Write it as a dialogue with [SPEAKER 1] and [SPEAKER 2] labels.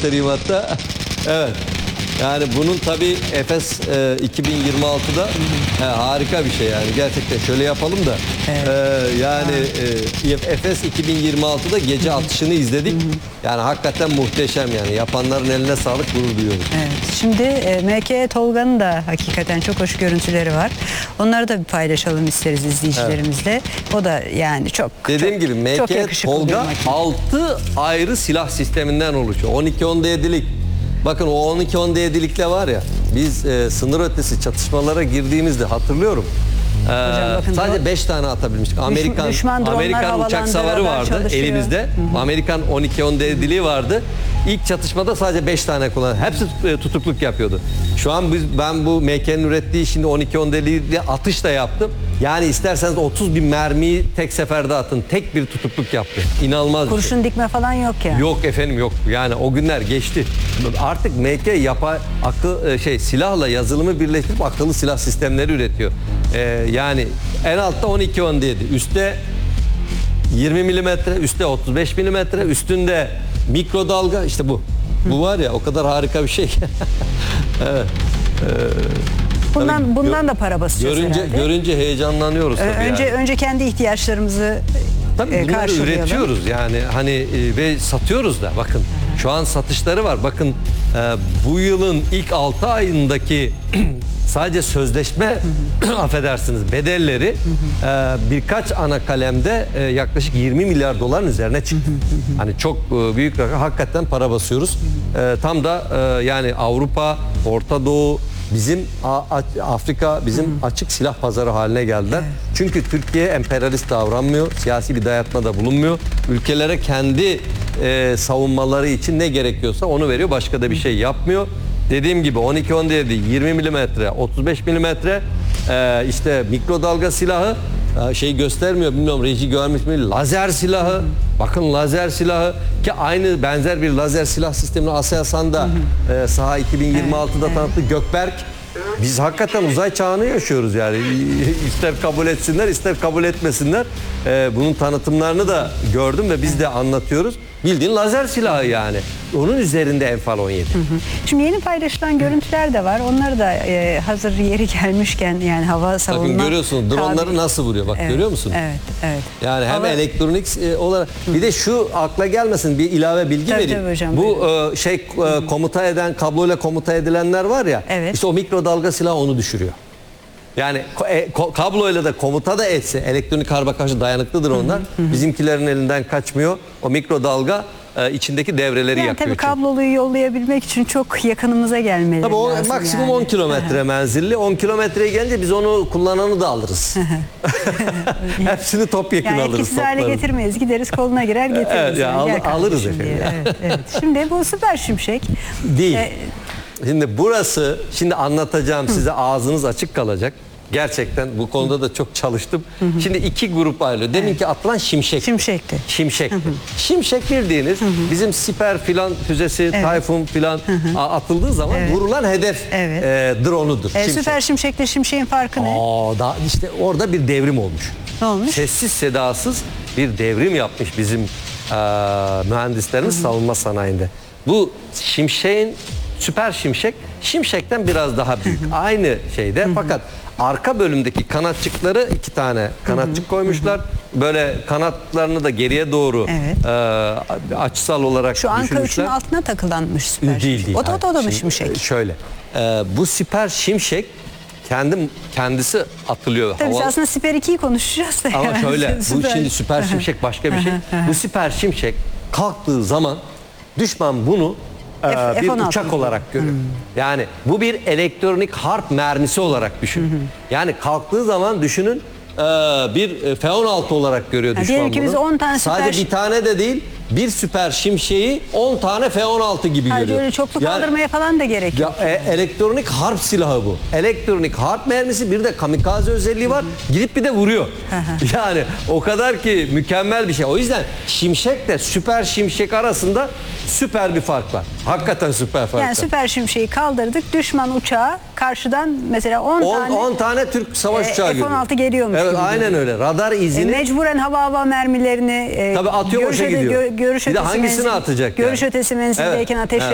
[SPEAKER 1] göstereyim hatta. Evet. Yani bunun tabii Efes 2026'da harika bir şey yani. Gerçekten şöyle yapalım da. Efes 2026'da gece atışını izledik. Yani hakikaten muhteşem yani. Yapanların eline sağlık, gurur duyuyoruz.
[SPEAKER 2] Evet. Şimdi MK Tolga'nın da hakikaten çok hoş görüntüleri var. Onları da bir paylaşalım isteriz izleyicilerimizle. Evet. O da yani çok
[SPEAKER 1] dediğim gibi MK Tolga 6 ayrı silah sisteminden oluşuyor. 12-17'lik. Bakın o 12-17'likle var ya, biz sınır ötesi çatışmalara girdiğimizde hatırlıyorum. Hocam, sadece 5 tane atabilmiştik. Amerikan uçak savarı vardı çalışıyor. Elimizde. Amerikan 12-17'liği vardı. İlk çatışmada sadece 5 tane kullandı. Hepsi tutukluk yapıyordu. Şu an ben bu MK'nin ürettiği şimdi 12-17'liği atış da yaptım. Yani isterseniz 30 bin mermiyi tek seferde atın. Tek bir tutukluk yaptı. İnanılmaz.
[SPEAKER 2] Kurşun dikme falan yok ya.
[SPEAKER 1] Yok efendim, yok. Yani o günler geçti. Artık MK silahla yazılımı birleştirip akıllı silah sistemleri üretiyor. Yani en altta 12-17, üstte 20 milimetre, üstte 35 milimetre, üstünde mikrodalga, işte bu. Bu var ya, o kadar harika bir şey. Evet.
[SPEAKER 2] Bundan da para basacağız herhalde.
[SPEAKER 1] Görünce heyecanlanıyoruz tabii.
[SPEAKER 2] Önce kendi ihtiyaçlarımızı
[SPEAKER 1] bunları üretiyoruz yani hani ve satıyoruz da. Bakın şu an satışları var. Bakın bu yılın ilk 6 ayındaki sadece sözleşme affedersiniz bedelleri birkaç ana kalemde yaklaşık 20 milyar doların üzerine çıktı. Hani çok büyük rakam, hakikaten para basıyoruz. Tam da yani Avrupa, Orta Doğu, bizim Afrika bizim açık silah pazarı haline geldiler. Evet. Çünkü Türkiye emperyalist davranmıyor, siyasi bir dayatmada bulunmuyor. Ülkelere kendi savunmaları için ne gerekiyorsa onu veriyor, başka da bir şey yapmıyor. Dediğim gibi 12-17, 20 milimetre, 35 milimetre işte mikrodalga silahı göstermiyor, bilmiyorum reji görmüş mü, lazer silahı. Bakın lazer silahı ki aynı benzer bir lazer silah sistemini Aselsan'da saha 2026'da tanıttı Gökberk. Biz hakikaten uzay çağını yaşıyoruz yani. İster kabul etsinler, ister kabul etmesinler. Bunun tanıtımlarını da gördüm ve biz de anlatıyoruz. Bildiğin lazer silahı yani. Onun üzerinde Enfal 17.
[SPEAKER 2] Şimdi yeni paylaşılan görüntüler de var. Onları da hazır yeri gelmişken yani hava savunma.
[SPEAKER 1] Bakın görüyorsunuz dronları nasıl vuruyor. Bak görüyor musunuz?
[SPEAKER 2] Evet.
[SPEAKER 1] Yani hem elektronik olarak bir de şu akla gelmesin, bir ilave bilgi vereyim.
[SPEAKER 2] Tabii hocam,
[SPEAKER 1] bu komuta eden, kabloyla komuta edilenler var ya. Evet. İşte o mikrodalga silahı onu düşürüyor. Yani kabloyla da komuta da etse elektronik harba karşı dayanıklıdır onlar. Bizimkilerin elinden kaçmıyor. O mikrodalga içindeki devreleri yakıyor.
[SPEAKER 2] Tabii kabloluyu yollayabilmek için çok yakınımıza gelmeleri
[SPEAKER 1] tabii o
[SPEAKER 2] lazım.
[SPEAKER 1] Maksimum 10 kilometre menzilli. 10 kilometreye gelince biz onu kullananı da alırız. Hepsini topyekun alırız.
[SPEAKER 2] Etkisiz hale getirmeyiz. Gideriz koluna girer getiririz.
[SPEAKER 1] Evet, alırız efendim.
[SPEAKER 2] Evet. Şimdi bu Süper Şimşek.
[SPEAKER 1] Değil. Şimdi burası, şimdi anlatacağım size, ağzınız açık kalacak. Gerçekten bu konuda da çok çalıştım. Şimdi iki grup ayrılıyor. Deminki atılan Şimşek'ti. Şimşek bildiğiniz bizim Siper filan füzesi, Tayfun filan atıldığı zaman vurulan hedef drone'udur.
[SPEAKER 2] Süper Şimşek'le Şimşek'in farkı ne?
[SPEAKER 1] İşte orada bir devrim olmuş.
[SPEAKER 2] Ne olmuş?
[SPEAKER 1] Sessiz sedasız bir devrim yapmış bizim mühendislerimiz savunma sanayinde. Bu Süper Şimşek'ten biraz daha büyük. Aynı şeyde fakat arka bölümdeki kanatçıkları 2 tane kanatçık koymuşlar. Böyle kanatlarını da geriye doğru açısal olarak
[SPEAKER 2] şu
[SPEAKER 1] düşünmüşler.
[SPEAKER 2] Anka 3'ün altına takılanmış Süper Şimşek. O da mı Şimşek?
[SPEAKER 1] Şöyle. Bu Süper Şimşek kendisi atılıyor.
[SPEAKER 2] Tabii biz aslında Süper 2'yi konuşacağız da.
[SPEAKER 1] Ama şöyle, bu şimdi Süper Şimşek başka bir şey. Bu Süper Şimşek kalktığı zaman düşman bunu bir uçak olarak görüyor. Yani bu bir elektronik harp mermisi olarak düşünün. Yani kalktığı zaman düşünün bir F-16 olarak görüyor düşman
[SPEAKER 2] bunu. Biz 10 tane
[SPEAKER 1] sadece bir tane de değil, bir Süper Şimşek'i 10 tane F-16 gibi görüyor.
[SPEAKER 2] Öyle çoklu kaldırmaya falan da gerek yok.
[SPEAKER 1] Elektronik harp silahı bu. Elektronik harp mermisi, bir de kamikaze özelliği var. Gidip bir de vuruyor. Yani o kadar ki mükemmel bir şey. O yüzden Şimşek'le Süper Şimşek arasında süper bir fark var. Hakikaten süper fark var.
[SPEAKER 2] Yani Süper Şimşek'i kaldırdık. Düşman uçağı karşıdan mesela 10
[SPEAKER 1] tane Türk savaş uçağı görüyor.
[SPEAKER 2] F-16 geliyormuş
[SPEAKER 1] gibi.
[SPEAKER 2] aynen
[SPEAKER 1] görüyor. Öyle. Radar izini.
[SPEAKER 2] Mecburen hava mermilerini
[SPEAKER 1] tabii atıyor, o gidiyor.
[SPEAKER 2] Görüş
[SPEAKER 1] bir de hangisini atacak?
[SPEAKER 2] Görüş ötesi menzildeyken ateş